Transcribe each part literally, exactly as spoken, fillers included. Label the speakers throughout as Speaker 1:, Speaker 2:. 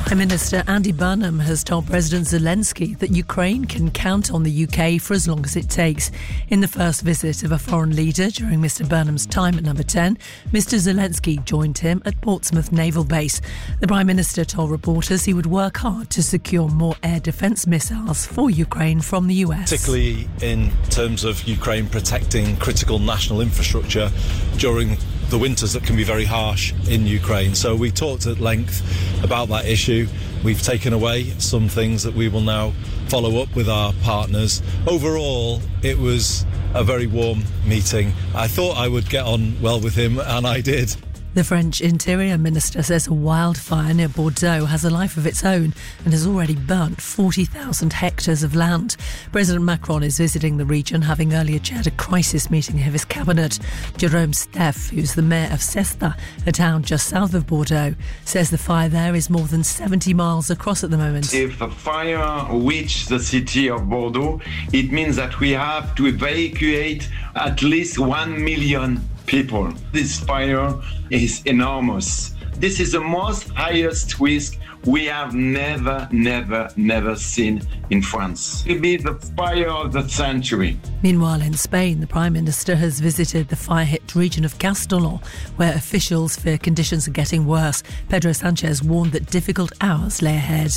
Speaker 1: Prime Minister Andy Burnham has told President Zelensky that Ukraine can count on the U K for as long as it takes. In the first visit of a foreign leader during Mr Burnham's time at Number ten, Mr Zelensky joined him at Portsmouth Naval Base. The Prime Minister told reporters he would work hard to secure more air defence missiles for Ukraine from the U S.
Speaker 2: Particularly in terms of Ukraine protecting critical national infrastructure during the winters that can be very harsh in Ukraine. So we talked at length about that issue. We've taken away some things that we will now follow up with our partners. Overall, it was a very warm meeting. I thought I would get on well with him, and I did.
Speaker 1: The French Interior Minister says a wildfire near Bordeaux has a life of its own and has already burnt forty thousand hectares of land. President Macron is visiting the region, having earlier chaired a crisis meeting of his cabinet. Jérôme Steff, who's the mayor of Cestas, a town just south of Bordeaux, says the fire there is more than seventy miles across at the moment.
Speaker 3: If a fire reaches the city of Bordeaux, it means that we have to evacuate at least one million people. This fire is enormous. This is the most highest risk we have never, never, never seen in France. It will be the fire of the century.
Speaker 1: Meanwhile, in Spain, the Prime Minister has visited the fire-hit region of Castellón, where officials fear conditions are getting worse. Pedro Sanchez warned that difficult hours lay ahead.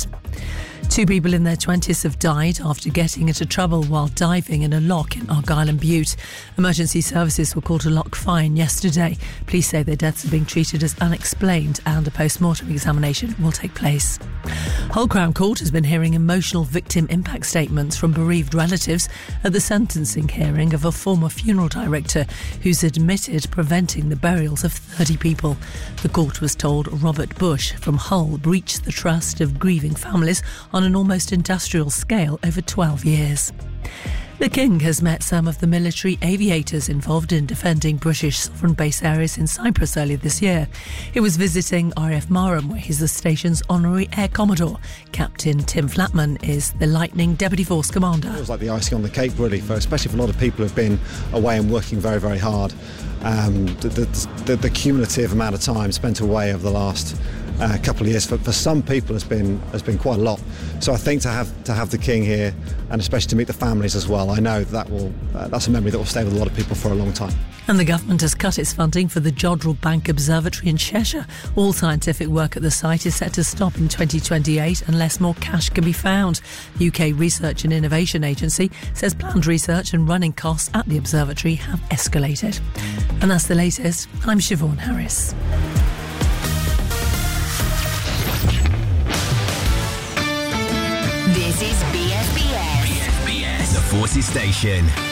Speaker 1: Two people in their twenties have died after getting into trouble while diving in a loch in Argyll and Bute. Emergency services were called to Loch Fyne yesterday. Police say their deaths are being treated as unexplained and a post-mortem examination will take place. Hull Crown Court has been hearing emotional victim impact statements from bereaved relatives at the sentencing hearing of a former funeral director who's admitted preventing the burials of thirty people. The court was told Robert Bush from Hull breached the trust of grieving families on an almost industrial scale over twelve years. The King has met some of the military aviators involved in defending British sovereign base areas in Cyprus earlier this year. He was visiting R A F Marham, where he's the station's honorary Air Commodore. Captain Tim Flatman is the Lightning Deputy Force Commander.
Speaker 4: It was like the icing on the cake, really, for especially for a lot of people who've been away and working very, very hard. Um, the, the, the, the cumulative amount of time spent away over the last uh, couple of years for, for some people has been has been quite a lot. So I think to have to have the King here, and especially to meet the families as well, I know that will uh, that's a memory that will stay with a lot of people for a long time.
Speaker 1: And the government has cut its funding for the Jodrell Bank Observatory in Cheshire. All scientific work at the site is set to stop in twenty twenty-eight unless more cash can be found. The U K Research and Innovation Agency says planned research and running costs at the observatory have escalated. And that's the latest. I'm Siobhan Harris.
Speaker 5: This is B S B S.
Speaker 6: B S B S, the Forces Station.